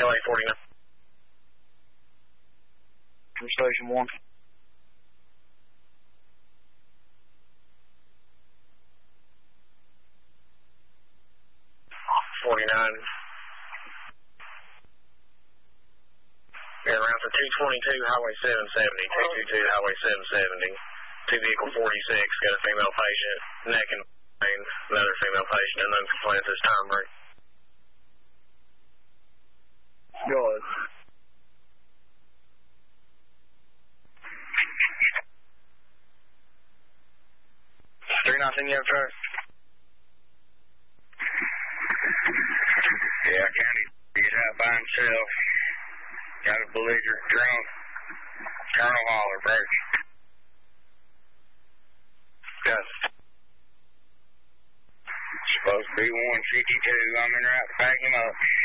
LA 49. From Station 1. 49. Yeah, around for 222 Highway 770, 222 Highway 770, 2 vehicle 46, got a female patient, neck and pain, another female patient, unknown complaint at this time, right? Go ahead. 319, you have a truck? Yeah, County, he's out by himself. Got a belligerent drunk. Colonel Holler, approach. Yes. Supposed to be 152. I'm in route to back him up.